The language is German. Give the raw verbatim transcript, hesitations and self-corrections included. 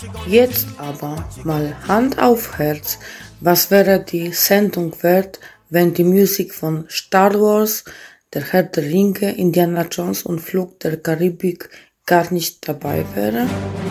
Jetzt aber mal Hand auf Herz, was wäre die Sendung wert, wenn die Musik von Star Wars, der Herr der Ringe, Indiana Jones und Flug der Karibik gar nicht dabei wäre?